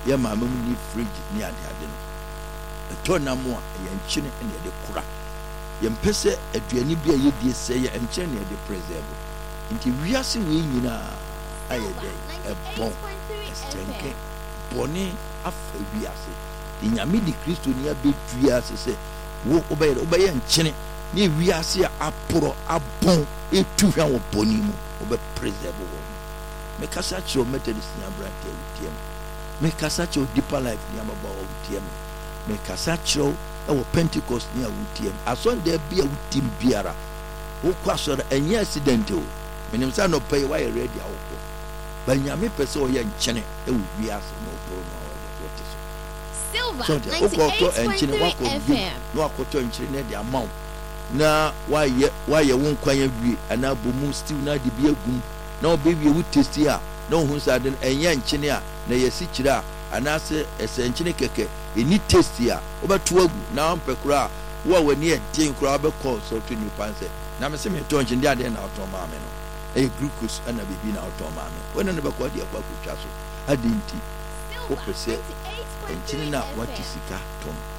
ye maame mu ni fridge ni ade no eto na mo a ye nkyene na ye de kura ye mpese aduane bi a ye die sɛ ye nkyene na ye de preserve nti wiase we nyina aye de bon estenke boni afa wiase nyame di Kristo ni abetua sɛ wo obeye nkyene ni wiase a aporo abon etu hwa wo boni mu obe preserve wo me kasa cho Methodist ni abrante utiem me kasa cho Deeper Life ni amaba utiem me kasa cho Pentecost ni utiem aso de bia utim biara wo kwaso enye accident o menim sa no pay why ready awoko ba nyame pese o ye nkyene wiase no boro no Silver 98.3 FM. No akoto nkyere na de amount na waye won kwanya wie ana bomu stew na de bi agum na obewie wo testi a na ohun sa de enya nkyene a na yesi kire a ana se ese nkyene keke eni testi a obeto agu na ampekura wo wani e den kura obekọ so to ni panse na me se me to nkyene de ade na oto ma me no e glucose ana bibi na oto ma me wona ne bekọ de akwa kutwa so adinti o pese nkyene na watisika tom